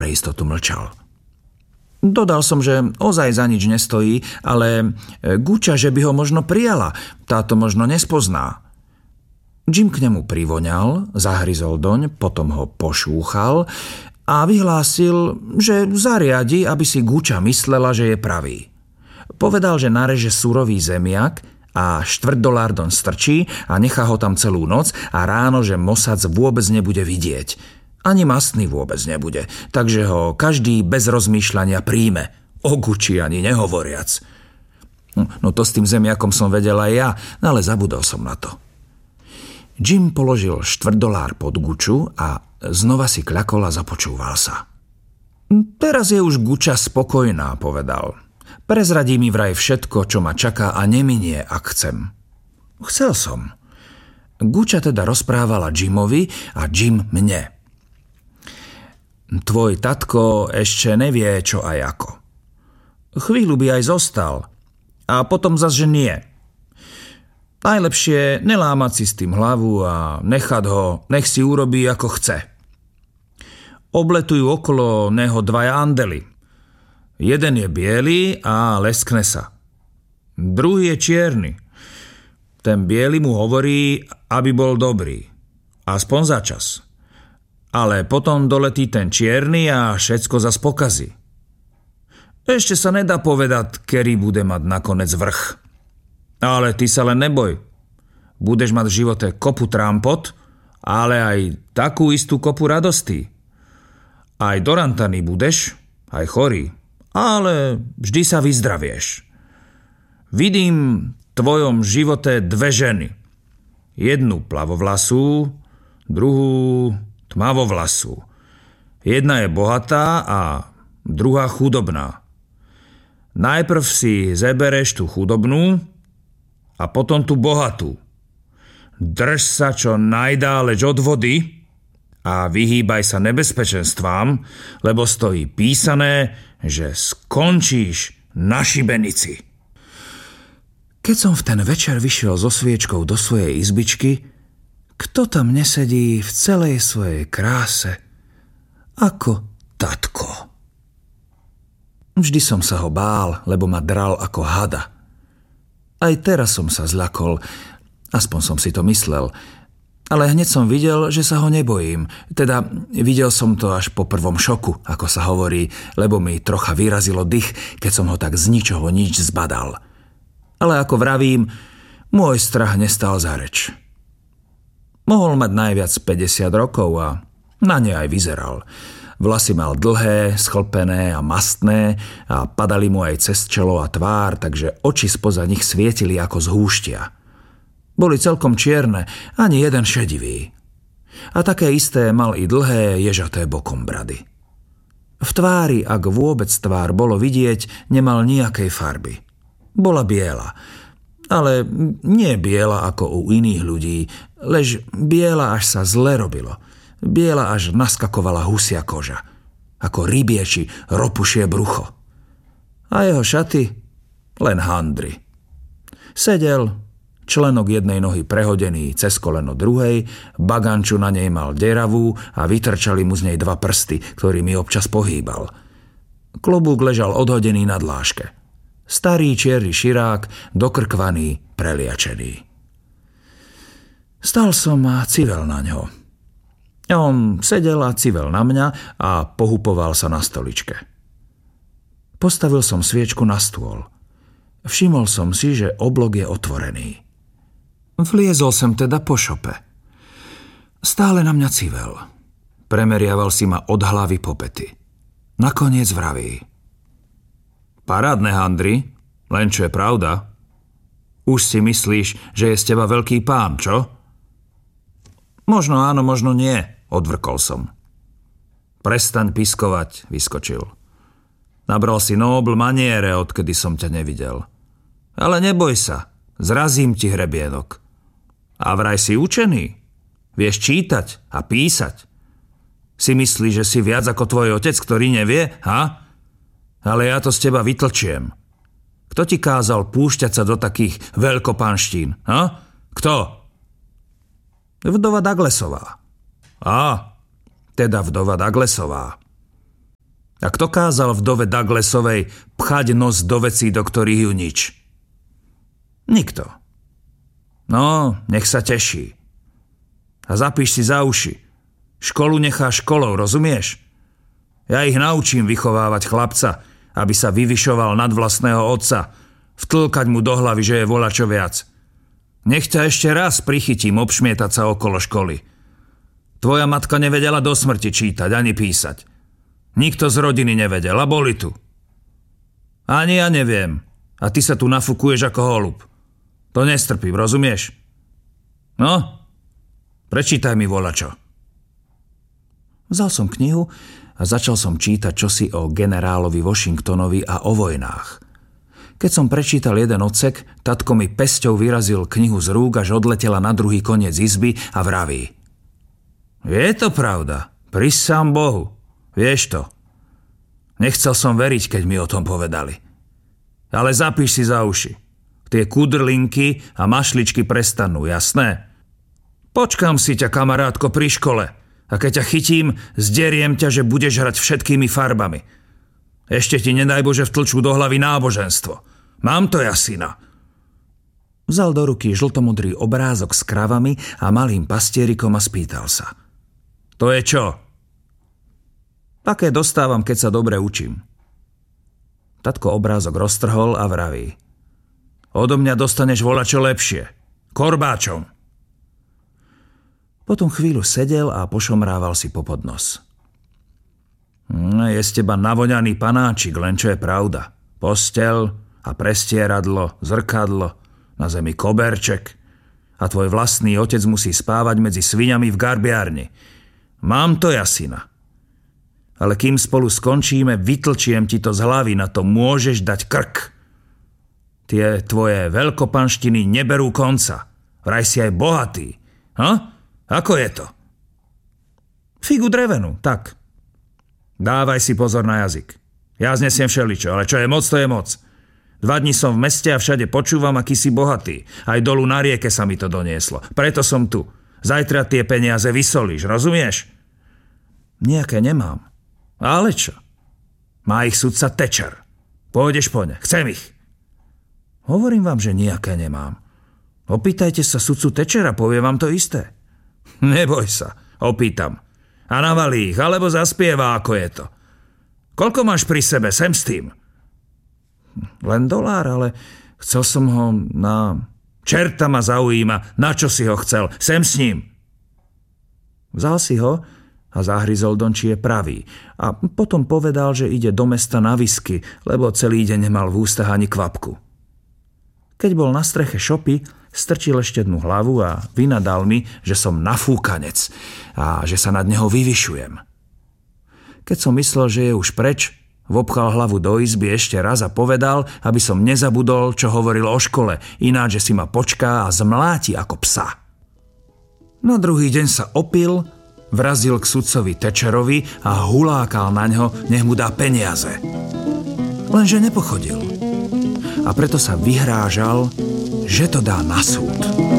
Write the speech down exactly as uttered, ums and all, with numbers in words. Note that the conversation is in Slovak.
pre istotu mlčal. Dodal som, že ozaj za nič nestojí, ale Guča, že by ho možno prijala, táto možno nespozná. Jim k nemu privoňal, zahryzol doň, potom ho pošúchal a vyhlásil, že zariadi, aby si Guča myslela, že je pravý. Povedal, že nareže surový zemiak a štvrť dolár doň strčí a nechá ho tam celú noc a ráno, že Mosac vôbec nebude vidieť. Ani mastný vôbec nebude, takže ho každý bez rozmýšľania príjme, o Guči ani nehovoriac. No to s tým zemiakom som vedel aj ja, ale zabudol som na to. Jim položil štvrť dolár pod Guču a znova si kľakol a započúval sa. Teraz je už Guča spokojná, povedal. Prezradí mi vraj všetko, čo ma čaká a neminie, ak chcem. Chcel som. Guča teda rozprávala Jimovi a Jim mne. Tvoj tatko ešte nevie, čo aj ako. Chvíľu by aj zostal. A potom zase, že nie. Najlepšie nelámať si s tým hlavu a nechať ho, nech si urobí, ako chce. Obletujú okolo neho dvaja andeli. Jeden je biely a leskne sa. Druhý je čierny. Ten biely mu hovorí, aby bol dobrý. Aspoň za čas. Ale potom doletí ten čierny a všetko zas pokazí. Ešte sa nedá povedať, kedy bude mať nakoniec vrch. Ale ty sa len neboj. Budeš mať v živote kopu trámpot, ale aj takú istú kopu radostí. Aj dorantaný budeš, aj chorý, ale vždy sa vyzdravieš. Vidím v tvojom živote dve ženy. Jednu plavovlasú, druhú tmavovlasú. Jedna je bohatá a druhá chudobná. Najprv si zebereš tú chudobnú a potom tú bohatú. Drž sa čo najdáleč od vody a vyhýbaj sa nebezpečenstvám, lebo stojí písané, že skončíš na šibenici. Keď som v ten večer vyšiel so sviečkou do svojej izbičky, kto tam nesedí v celej svojej kráse ako tatko. Vždy som sa ho bál, lebo ma dral ako hada. Aj teraz som sa zľakol, aspoň som si to myslel, ale hneď som videl, že sa ho nebojím. Teda videl som to až po prvom šoku, ako sa hovorí, lebo mi trocha vyrazilo dych, keď som ho tak z ničoho nič zbadal. Ale ako vravím, môj strach nestal za reč. Mohol mať najviac päťdesiat rokov a na ne aj vyzeral. Vlasy mal dlhé, schlpené a mastné a padali mu aj cez čelo a tvár, takže oči spoza nich svietili ako z húštia. Boli celkom čierne, ani jeden šedivý. A také isté mal i dlhé, ježaté bokom brady. V tvári, ak vôbec tvár bolo vidieť, nemal nejakej farby. Bola biela, ale nie biela ako u iných ľudí, lež biela až sa zle robilo. Biela až naskakovala husia koža, ako rybie či ropušie brucho. A jeho šaty len handry. Sedel, členok jednej nohy prehodený cez koleno druhej, baganču na nej mal deravú a vytrčali mu z nej dva prsty, ktorými občas pohýbal. Klobúk ležal odhodený na dláške. Starý čierny širák, dokrkvaný, preliačený. Stal som a civel na ňo. On sedel a civel na mňa a pohupoval sa na stoličke. Postavil som sviečku na stôl. Všimol som si, že oblok je otvorený. Vliezol som teda po šope. Stále na mňa civel. Premeriaval si ma od hlavy po pety. Nakoniec vraví: Parádne handry, len čo je pravda. Už si myslíš, že je z teba veľký pán, čo? Možno áno, možno nie, odvrkol som. Prestaň piskovať, vyskočil. Nabral si nobl maniere, odkedy som ťa nevidel. Ale neboj sa, zrazím ti hrebienok. A vraj si učený. Vieš čítať a písať. Si myslíš, že si viac ako tvoj otec, ktorý nevie, ha? Ale ja to z teba vytlčiem. Kto ti kázal púšťať sa do takých veľkopánštín, ha? Kto? Vdova Douglasová. Á, teda vdova Douglasová. A kto kázal vdove Douglasovej pchať nos do vecí, do ktorých ju nič? Nikto. No, nech sa teší. A zapíš si za uši. Školu nechá školou, rozumieš? Ja ich naučím vychovávať chlapca, aby sa vyvyšoval nad vlastného otca, vtlkať mu do hlavy, že je volačo viac. Nech ťa ešte raz prichytím obšmietať sa okolo školy. Tvoja matka nevedela do smrti čítať ani písať. Nikto z rodiny nevedel a boli tu. Ani ja neviem. A ty sa tu nafúkuješ ako holub. To nestrpím, rozumieš? No, prečítaj mi volačo. Vzal som knihu a začal som čítať čosi o generálovi Washingtonovi a o vojnách. Keď som prečítal jeden odsek, tatko mi pesťou vyrazil knihu z rúk, až odletela na druhý koniec izby a vraví. Je to pravda, prisám Bohu, vieš to. Nechcel som veriť, keď mi o tom povedali. Ale zapíš si za uši. Tie kudrlinky a mašličky prestanú, jasné? Počkám si ťa, kamarátko, pri škole. A keď ťa chytím, zderiem ťa, že budeš hrať všetkými farbami. Ešte ti nedaj Bože vtlčú do hlavy náboženstvo. Mám to ja, syna. Vzal do ruky žltomodrý obrázok s kravami a malým pastierikom a spýtal sa. To je čo? Také dostávam, keď sa dobre učím. Tatko obrázok roztrhol a vraví. Odo mňa dostaneš volačo lepšie. Korbáčom. Potom chvíľu sedel a pošomrával si popod nos. Je z teba navoňaný panáčik, len čo je pravda. Posteľ a prestieradlo, zrkadlo, na zemi koberček a tvoj vlastný otec musí spávať medzi sviňami v garbiárni. Mám to ja, syna. Ale kým spolu skončíme, vytlčiem ti to z hlavy, na to môžeš dať krk. Tie tvoje veľkopanštiny neberú konca. Vraj si aj bohatý. Ha? Ako je to? Figu drevenú, tak. Dávaj si pozor na jazyk. Ja znesiem všeličo, ale čo je moc, to je moc. Dva dni som v meste a všade počúvam, aký si bohatý. Aj dolu na rieke sa mi to donieslo. Preto som tu. Zajtra tie peniaze vysolíš, rozumieš? Nejaké nemám. Ale čo? Má ich sudca Tečer. Pôjdeš po ne, chcem ich. Hovorím vám, že nejaké nemám. Opýtajte sa sudcu Tečera, povie vám to isté. Neboj sa, opýtam. A navalí ich, alebo zaspieva, ako je to. Koľko máš pri sebe, sem s tým? Len dolár, ale chcel som ho na... Čerta ma zaujíma, na čo si ho chcel, sem s ním. Vzal si ho a zahryzol don, či je pravý. A potom povedal, že ide do mesta na whisky, lebo celý deň nemal v ústach ani kvapku. Keď bol na streche šopy, strčil ešte jednu hlavu a vynadal mi, že som nafúkanec a že sa nad neho vyvyšujem. Keď som myslel, že je už preč, vopchal hlavu do izby ešte raz a povedal, aby som nezabudol, čo hovoril o škole, ináč, že si ma počká a zmláti ako psa. Na druhý deň sa opil, vrazil k sudcovi Tečerovi a hulákal na ňo, nech mu dá peniaze. Lenže nepochodil. A preto sa vyhrážal, že to dá na súd.